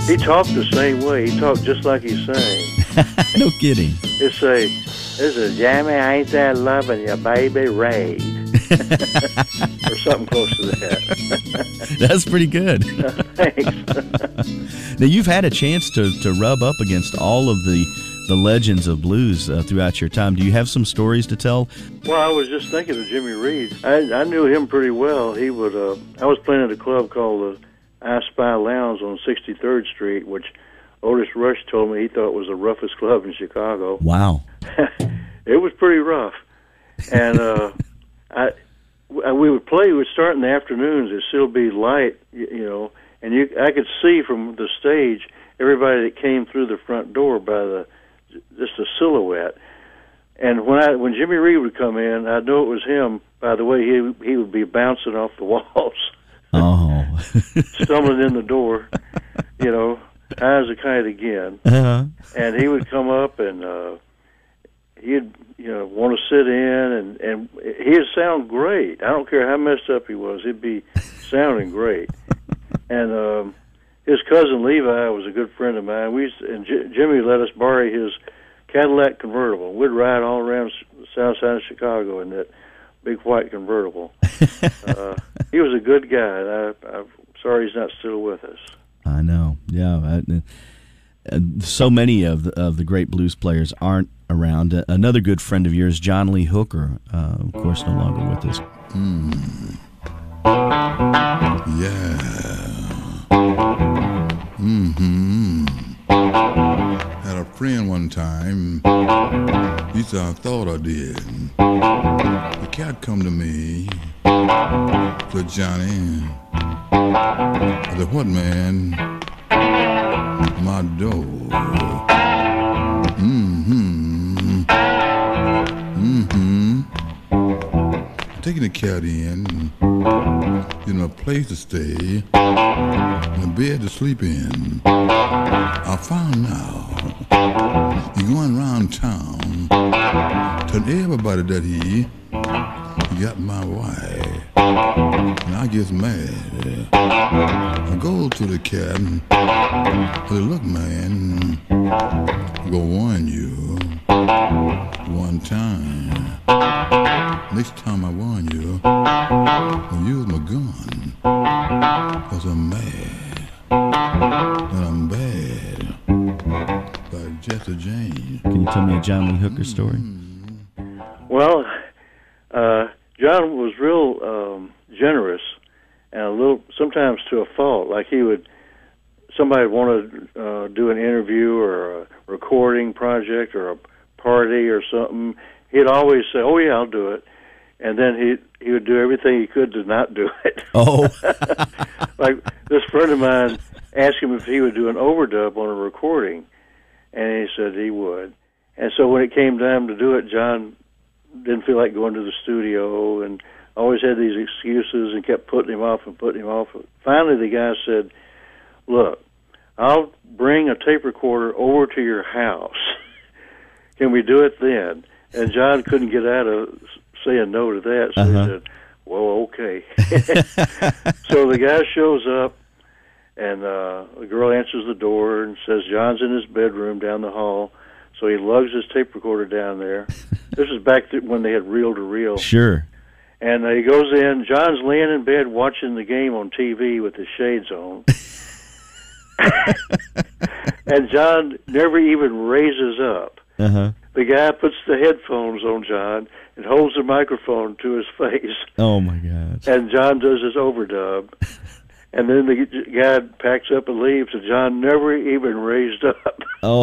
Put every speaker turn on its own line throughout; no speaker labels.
He talked the same way. He talked just like he sang.
No kidding.
It's this is Jamie, ain't that loving you, baby, Raid. Or something close to that.
That's pretty good.
Thanks.
Now, you've had a chance to rub up against all of the legends of blues throughout your time. Do you have some stories to tell?
Well, I was just thinking of Jimmy Reed. I knew him pretty well. He would. I was playing at a club called the I Spy Lounge on 63rd Street, which Otis Rush told me he thought was the roughest club in Chicago.
Wow.
It was pretty rough. And we would play. We would start in the afternoons. It'd still be light, and I could see from the stage everybody that came through the front door by just a silhouette. And when Jimmy Reed would come in, I'd know it was him by the way he would be bouncing off the walls.
Oh.
Stumbling in the door, high as a kite again.
Uh-huh.
And he would come up and he'd want to sit in and he'd sound great. I don't care how messed up he was, he'd be sounding great. And his cousin Levi was a good friend of mine. Jimmy let us borrow his Cadillac convertible. We'd ride all around the south side of Chicago in that big white convertible. He was a good guy. I'm sorry he's not still with us.
I know. Yeah. So many of the great blues players aren't around. Another good friend of yours, John Lee Hooker, of course, no longer with us.
Yeah. Had a friend one time. He said, I thought I did. The cat come to me. Said, Johnny. I said, what, man? My door. Taking the cat in, a place to stay, and a bed to sleep in. I found out he going around town telling everybody that he got my wife. And I get mad. I go to the cat and say, look, man, I'm gonna warn you one time. Next time I warn you, I'll use my gun, 'cause I'm mad, and I'm bad, by Jesse James.
Can you tell me a John Lee Hooker story?
Well, John was real generous, and a little, sometimes to a fault. Like somebody would want to do an interview or a recording project or a party or something. He'd always say, "Oh yeah, I'll do it," and then he would do everything he could to not do it.
Oh,
like this friend of mine asked him if he would do an overdub on a recording, and he said he would. And so when it came time to do it, John didn't feel like going to the studio and always had these excuses and kept putting him off and putting him off. Finally, the guy said, "Look, I'll bring a tape recorder over to your house. Can we do it then?" And John couldn't get out of saying no to that, so he said, "Well, okay." So the guy shows up, and the girl answers the door and says John's in his bedroom down the hall. So he lugs his tape recorder down there. This is back when they had reel-to-reel.
sure.
And he goes in. John's laying in bed watching the game on TV with his shades on. And John never even raises up.
Uh-huh.
The guy puts the headphones on John and holds the microphone to his face.
Oh, my God.
And John does his overdub. And then the guy packs up and leaves, and John never even raised up.
Oh,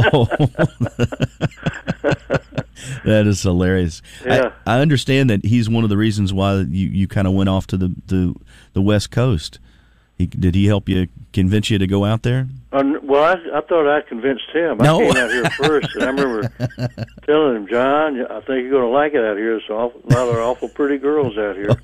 that is hilarious.
Yeah.
I understand that he's one of the reasons why you kind of went off to the West Coast. Did he help you, convince you to go out there?
Well, I thought I convinced him.
No.
I came out here first, and I remember telling him, "John, I think you're going to like it out here. There's a lot of awful pretty girls out here."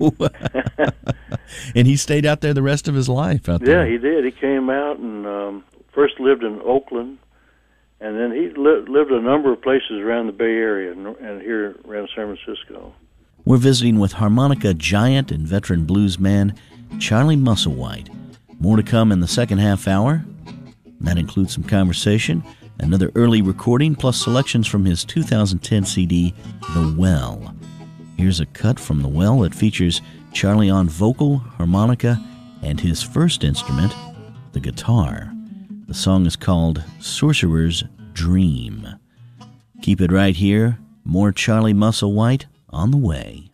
And he stayed out there the rest of his life out there.
Yeah, he did. He came out and first lived in Oakland, and then he lived a number of places around the Bay Area and here around San Francisco.
We're visiting with harmonica giant and veteran blues man Charlie Musselwhite. More to come in the second half hour. That includes some conversation, another early recording, plus selections from his 2010 CD, The Well. Here's a cut from The Well that features Charlie on vocal, harmonica, and his first instrument, the guitar. The song is called Sorcerer's Dream. Keep it right here. More Charlie Musselwhite on the way.